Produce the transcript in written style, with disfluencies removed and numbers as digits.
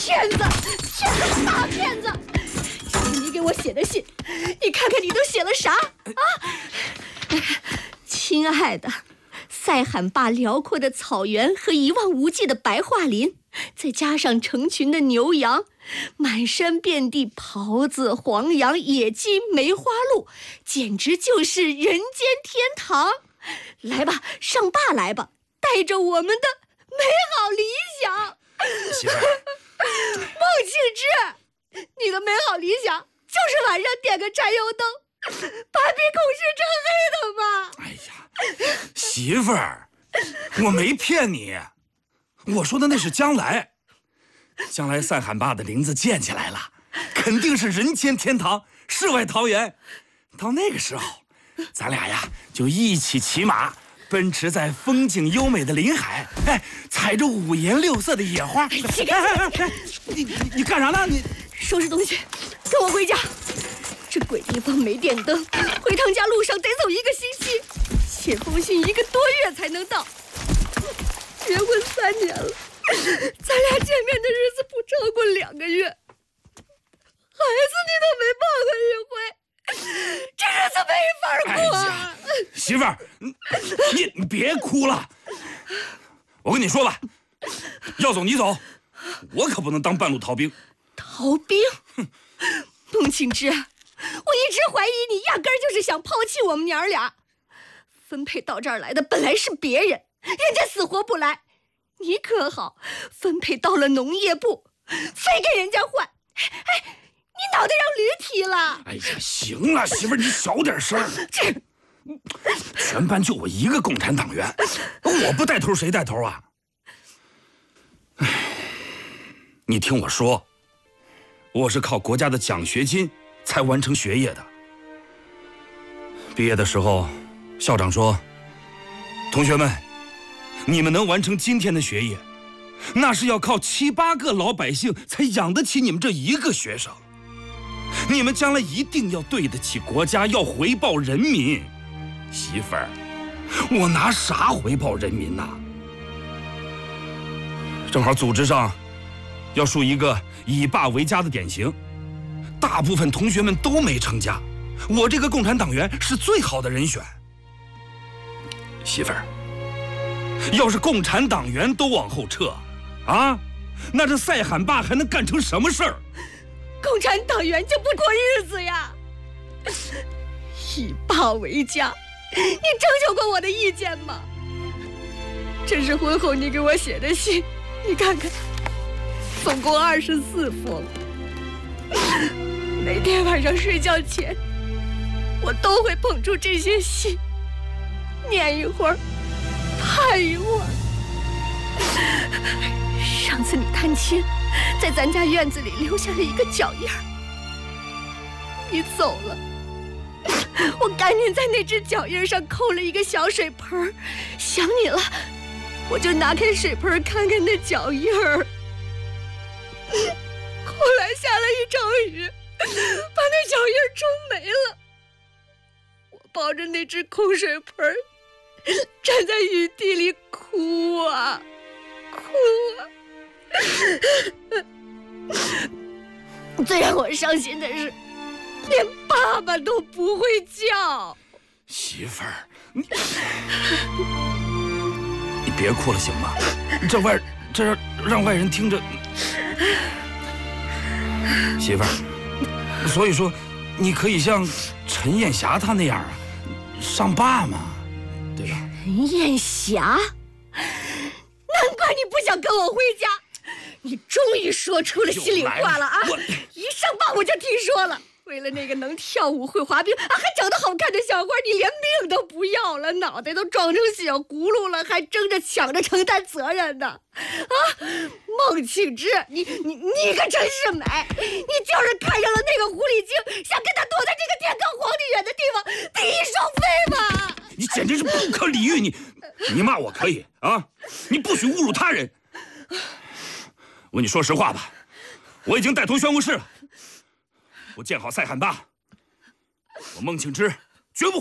骗子，大骗子！这是你给我写的信，你看看你都写了啥啊？亲爱的，塞罕坝辽阔的草原和一望无际的白桦林，再加上成群的牛羊，满山遍地狍子、黄杨、野鸡、梅花鹿，简直就是人间天堂。来吧，上坝来吧，带着我们的美好理想。 媳妇儿， 孟庆之，你的美好理想就是晚上点个柴油灯，把鼻孔是成黑的吗？ 哎呀，媳妇儿，我没骗你，我说的那是将来。将来塞罕坝的林子建起来了，肯定是人间天堂、世外桃源。到那个时候，咱俩呀就一起骑马，奔驰在风景优美的林海，哎，踩着五颜六色的野花。你干啥呢？你收拾东西，跟我回家。这鬼地方没电灯，回趟家路上得走1个星期，写封信1个多月才能到。结婚3年了，咱俩见面的日子不超过2个月，孩子你都没抱过1回，这日子没法过。 哎呀，媳妇儿，你别哭了。我跟你说吧，要走你走，我可不能当半路逃兵。 逃兵？孟庆之，我一直怀疑你压根儿就是想抛弃我们娘儿俩。分配到这儿来的本来是别人，人家死活不来。你可好，分配到了农业部，非给人家换。哎，你脑袋让驴踢了！ 哎呀，行了，媳妇儿，你小点声。全班就我一个共产党员，我不带头谁带头啊？哎，你听我说，我是靠国家的奖学金才完成学业的。毕业的时候，校长说：“同学们，你们能完成今天的学业，那是要靠7、8个老百姓才养得起你们这一个学生。你们将来一定要对得起国家，要回报人民。”媳妇儿，我拿啥回报人民呐？正好组织上要树一个以坝为家的典型，大部分同学们都没成家，我这个共产党员是最好的人选。媳妇儿，要是共产党员都往后撤，啊，那这塞罕坝还能干成什么事儿？ 共产党员就不过日子呀！以坝为家，你征求过我的意见吗？这是婚后你给我写的信，你看看，总共24封。每天晚上睡觉前，我都会捧出这些信，念一会儿，盼一会儿。上次你探亲，在咱家院子里留下了一个脚印儿。你走了，我赶紧在那只脚印上扣了一个小水盆，想你了，我就拿开水盆看看那脚印儿。后来下了一场雨，把那脚印冲没了。我抱着那只空水盆，站在雨地里哭啊哭啊。最让我伤心的是，连爸爸都不会叫。 媳妇儿，你别哭了行吗？这让外人听着。媳妇儿，所以说，你可以像陈艳霞她那样啊，上坝嘛，对吧？ 陈艳霞，难怪你不想跟我回家。你终于说出了心里话了啊！一上坝我就听说了，为了那个能跳舞会滑冰还长得好看的小花，你连命都不要了，脑袋都撞成小轱辘了，还争着抢着承担责任呢！啊，孟庆之，你可真是美！你就是看上了那个狐狸精，想跟他躲在这个天高皇帝远的地方第一双飞吧？ 你简直是不可理喻！你骂我可以啊，你不许侮辱他人。我跟你说实话吧，我已经带头宣过誓了。我建好塞罕坝，我孟庆之